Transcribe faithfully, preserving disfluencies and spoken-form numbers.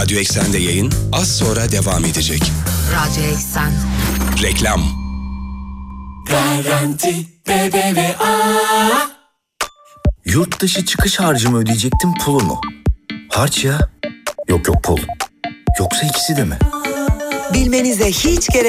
Radyo Eksen'de yayın az sonra devam edecek. Radyo Eksen. Reklam. Garanti B B V A. Yurt dışı çıkış harcımı ödeyecektim, pulu mu? Harç ya. Yok yok, pul. Yoksa ikisi de mi? Bilmenize hiç gerek